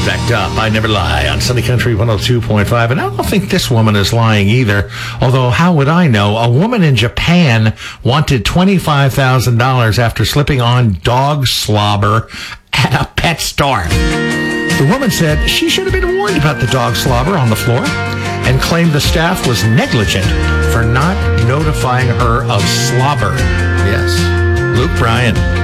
Backed Up, I Never Lie on Sunny Country 102.5. And I don't think this woman is lying either. Although, how would I know? A woman in Japan wanted $25,000 after slipping on dog slobber at a pet store. The woman said she should have been warned about the dog slobber on the floor and claimed the staff was negligent for not notifying her of slobber. Yes. Luke Bryan.